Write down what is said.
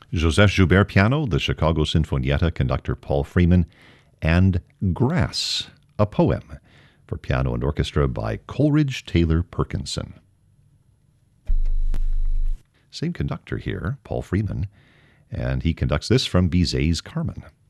Joseph Joubert piano, the Chicago Sinfonietta, conductor Paul Freeman, and Grass, a poem, for piano and orchestra by Coleridge Taylor Perkinson. Same conductor here, Paul Freeman, and he conducts this from Bizet's Carmen.